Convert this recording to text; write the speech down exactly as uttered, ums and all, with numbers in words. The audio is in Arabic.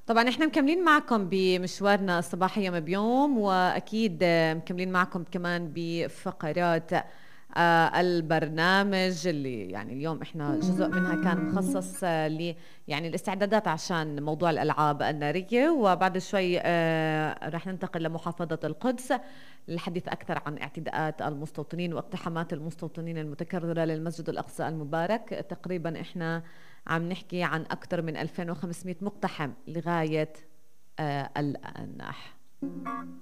طبعا احنا مكملين معكم بمشوارنا الصباحي يوم بيوم، واكيد آه، مكملين معكم كمان بفقرات آه، البرنامج اللي يعني اليوم احنا جزء منها كان مخصص آه، ل يعني الاستعدادات عشان موضوع الالعاب الناريه. وبعد شوي آه، رح ننتقل لمحافظه القدس للحديث اكثر عن اعتداءات المستوطنين واقتحامات المستوطنين المتكرره للمسجد الاقصى المبارك. تقريبا احنا عم نحكي عن أكثر من ألفين وخمسمئة مقتحم لغاية آه الآن.